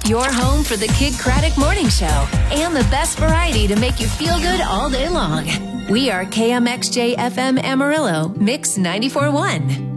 Your home for the Kid Craddock Morning Show and the best variety to make you feel good all day long. We are KMXJ FM Amarillo, Mix 94.1.